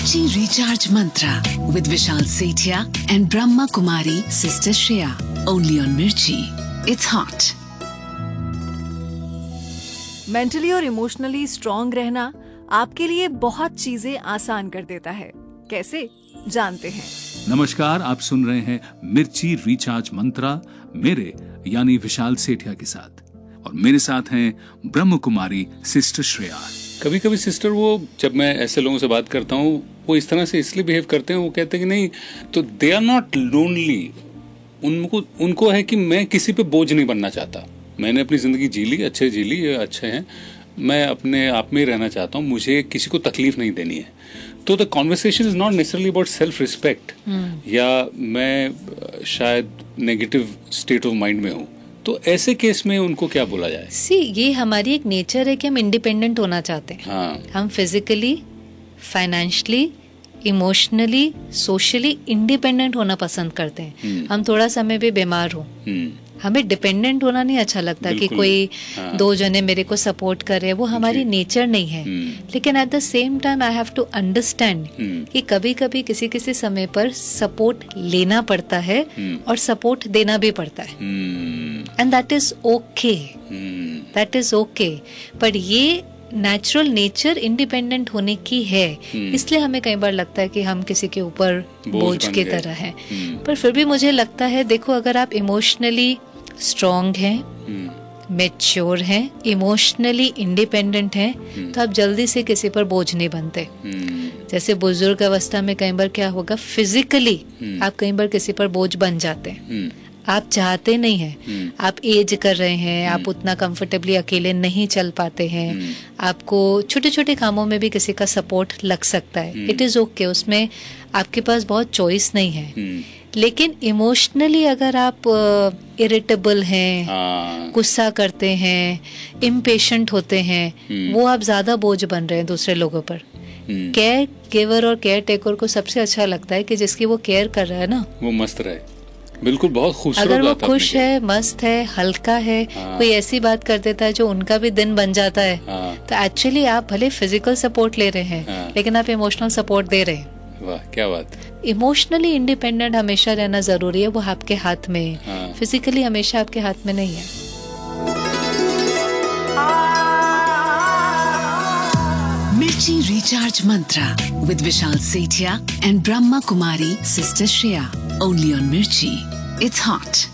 Mirchi Recharge Mantra with Vishal Sethia and Brahma Kumari Sister Shreya. Only on Mirchi. It's hot. Mentally और emotionally strong रहना आपके लिए बहुत चीजें आसान कर देता है। कैसे जानते हैं? नमस्कार, आप सुन रहे हैं मिर्ची रिचार्ज मंत्रा मेरे यानी विशाल सेठिया के साथ, और मेरे साथ हैं ब्रह्म कुमारी सिस्टर श्रेया। कभी कभी सिस्टर, वो जब मैं ऐसे लोगों से बात करता हूँ, वो इस तरह से इसलिए बिहेव करते हैं, वो कहते हैं कि नहीं, तो दे आर नॉट लोनली। उनको है कि मैं किसी पे बोझ नहीं बनना चाहता। मैंने अपनी जिंदगी जी ली, ये अच्छे हैं, मैं अपने आप में ही रहना चाहता हूँ, मुझे किसी को तकलीफ नहीं देनी है। तो the conversation is not necessarily about self respect, या मैं शायद नेगेटिव स्टेट ऑफ माइंड में हूँ। तो ऐसे केस में उनको क्या बोला जाए? ये हमारी एक नेचर है कि हम इंडिपेंडेंट होना चाहते हैं। हाँ। हम physically, financially, emotionally, socially independent होना पसंद करते हैं। हम थोड़ा समय भी बीमार हो, हमें डिपेंडेंट होना नहीं अच्छा लगता कि कोई दो जने मेरे को सपोर्ट करे। वो हमारी नेचर नहीं है। लेकिन at the same time I have to understand कि कभी कभी किसी किसी समय पर सपोर्ट लेना पड़ता है और सपोर्ट देना भी पड़ता है, and that is okay, that is okay. पर ये नेचुरल नेचर इंडिपेंडेंट होने की है, इसलिए हमें कई बार लगता है कि हम किसी के ऊपर बोझ की तरह हैं। पर फिर भी मुझे लगता है, देखो, अगर आप इमोशनली स्ट्रॉन्ग हैं, मैच्योर हैं, इमोशनली इंडिपेंडेंट हैं, तो आप जल्दी से किसी पर बोझ नहीं बनते। जैसे बुजुर्ग अवस्था में कई बार क्या होगा, फिजिकली आप कई बार किसी पर बोझ बन जाते हैं। आप चाहते नहीं हैं, आप एज कर रहे हैं, आप उतना कंफर्टेबली अकेले नहीं चल पाते हैं, आपको छोटे छोटे कामों में भी किसी का सपोर्ट लग सकता है। इट इज ओके, उसमें आपके पास बहुत चॉइस नहीं है। लेकिन इमोशनली अगर आप इरिटेबल हैं, गुस्सा करते हैं, इम्पेशेंट होते हैं, वो आप ज्यादा बोझ बन रहे हैं दूसरे लोगों पर। केयर गिवर और केयर टेकर को सबसे अच्छा लगता है कि जिसकी वो केयर कर रहा है ना, वो मस्त रहे। बिल्कुल, बहुत खूबसूरत। अगर वो खुश है, मस्त है, हल्का है, कोई ऐसी बात कर देता है जो उनका भी दिन बन जाता है, तो एक्चुअली आप भले फिजिकल सपोर्ट ले रहे हैं, लेकिन आप इमोशनल सपोर्ट दे रहे हैं। वाह, क्या बात। इमोशनली इंडिपेंडेंट हमेशा रहना जरूरी है, वो आपके हाथ में है। फिजिकली हमेशा आपके हाथ में नहीं है। Mirchi Recharge Mantra with Vishal Sethia and Brahma Kumari Sister Shreya. Only on Mirchi. It's hot.